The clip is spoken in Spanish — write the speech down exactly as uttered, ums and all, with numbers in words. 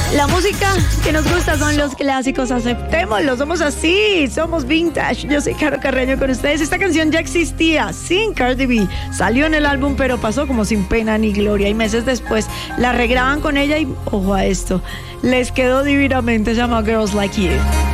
La música que nos gusta son los clásicos, aceptémoslo, somos así, somos vintage. Yo soy Caro Carreño con ustedes. Esta canción ya existía sin Cardi B, salió en el álbum pero pasó como sin pena ni gloria y meses después la regraban con ella y, ojo a esto, les quedó divinamente, se llama Girls Like You.